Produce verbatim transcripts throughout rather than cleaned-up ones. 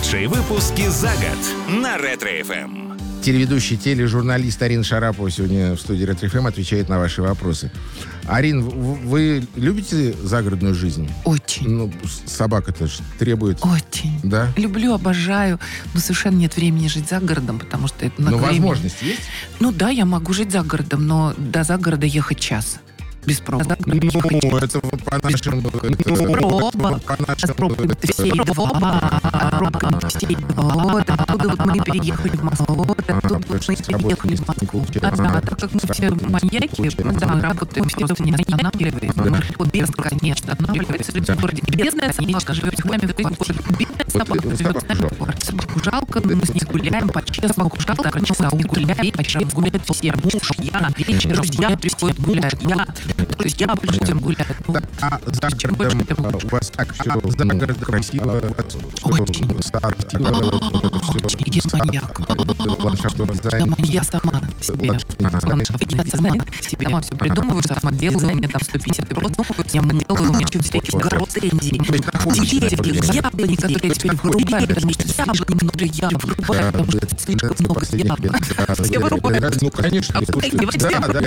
Лучшие выпуски за год на Ретро-эф эм. Телеведущий, тележурналист Арина Шарапова сегодня в студии Ретро-эф эм отвечает на ваши вопросы. Арин, вы любите загородную жизнь? Очень. Ну, собака-то ж требует. Очень. Да? Люблю, обожаю. Но совершенно нет времени жить за городом, потому что это много Но времени. возможность есть? Ну да, я могу жить за городом, но до загорода ехать час. Без пробок. Ну, это по нашим... Пробок. Всей два. Вот оттуда вот мы переехали в Москву. Вот оттуда вот мы переехали в Москву. А да, так как мы все маньяки, да, работаем все, не останавливаемся. Вот Бездна, конечно, останавливается в городе. Бездна собака живет с вами в городе. Бездна собака живет с нами в городе. Собаку жалко, мы с ней гуляем почти. Собаку жалко, короче, гуляем почти. Гуляют все. Муж, я, вечер, друзья приходят, гуляют, я. То есть я больше, чем гуляю. А за городом у вас так все за городом красиво? Очень. Очень. Я маньяк. Я сама себе. Я сама себе сама все придумываю, сама делаю. У меня там сто пятьдесят просто. Я делаю, у меня еще всяких гортензий. Деревья, яблони, которые теперь вырубают. Потому что яблони много я вырубаю, потому что слишком много яблок. Все вырубают. Ну, конечно. Да, да,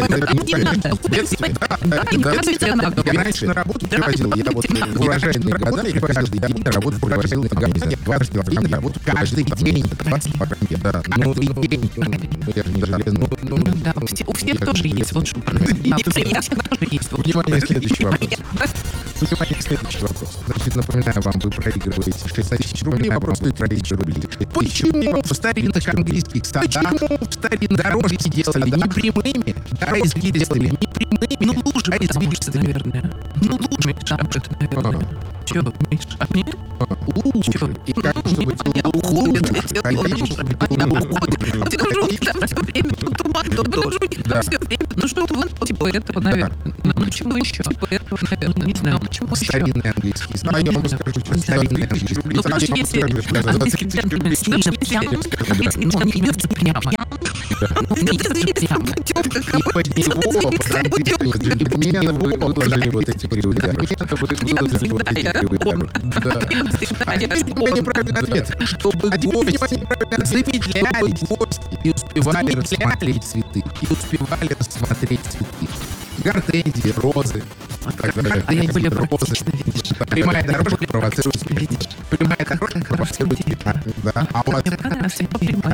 да. Я раньше на работу привозил, я вот в урожайные года, я каждый день на работу привозил, там, не знаю, каждый день на работу каждый день, двадцать по крайней мере, да. Ну, день, ну, я же не железный. Ну, да, у всех тоже есть, вот что. Да, у всех тоже есть. Внимание, следующий вопрос. Внимание, следующий вопрос. Значит, напоминаю вам, вы проигрываете шесть тысяч рублей, вопрос стоит три тысячи рублей. Почему в старинных английских садах в старинных дорожки делали не прямыми, а извилистыми, не прямыми, ну, лужи, а потому что, извилистыми? наверное. Ну, лужи, шапка, наверное. Чё, Миша? Нет? Лучше. И как, чтобы было лучше, конечно, чтобы было лучше. Там все время туман, там все время. Ну что, вот типа этого, наверное. Ну почему еще? Типа этого, наверное. Не знаю, почему еще. Старинные английские. А я вам скажу, что старинные английские. Ну, потому что если английский термин сильно прямо, но он не идет прямо. Ну, не идет прямо. И под него, под джентльмена, вы положили вот эти приводы. Выложили вот эти приводы. Да. Это неправильный ответ. Чтобы гости замедляли гости и успевали рассмотреть цветы. И успевали рассмотреть цветы. Гортензии, розы. Они были розы. Прямая дорожка провоцирует смерть. Прямая дорожка провоцирует смерть. Да. А у вас... Прямая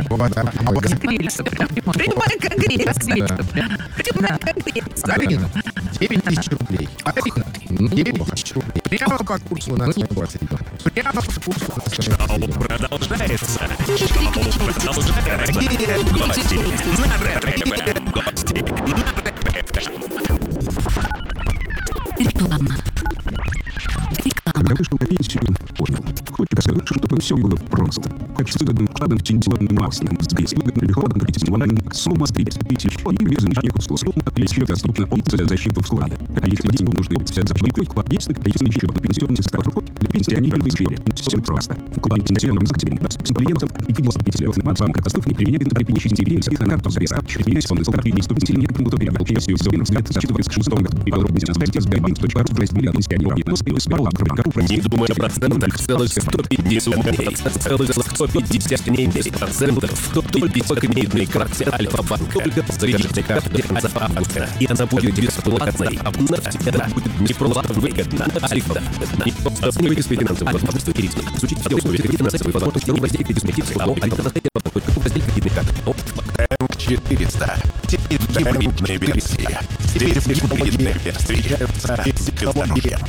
конгресс. Арина, девять тысяч рублей. Арина, девять тысяч рублей. Прямо по курсу у нас не двадцать. Прямо по курсу у нас Шоу продолжается. Шоу продолжается. Гости на Ретро-эф эм. Гости на Ретро-эф эм. Реклама. Когда вышел на пенсию, понял. Хочется сказать, чтобы все было просто. Как с выгодным вкладом в тензионным маслом, с безвыгодным лихватом кредитованием, сумма с тридцать тысяч, и без замечания курсов, сумма есть доступна опция защиты вклада. А если деньги нужны взять за вклад, вклад есть, есть еще на пенсионный состав. Для пенсионеров изжили. Все просто. Вклад в пенсионном рынке с клиентов и пятьдесят пятилетним отцам катастрофы не применяет при пятидесяти девяти на карту зареза. Через месяц он стал не ступить или нет, кто перевел пенсию в зону взгляд зачитывается к шестому году. И подробности на сайте Сбербанк.ру в разделе пенсионеров. Но спилы спала Не думай о процентах, целых сто пятьдесят рублей, целых сто пятьдесят дней, десять процентов, только по кредитной карте Альфа-банк. Только заряжайте карту Альфа-банка, и она будет бесплатной. Обнаружите, это будет не просто выгодно, а легко. Не оценивайте свои финансовые возможности и риски. Изучите все условия кредита на сайте возможности и воздействие дисметрии. А опыт на сайте только в разделе кредитной карты. Bank четыреста. Теперь гибридные версии. Теперь в гибридной версии.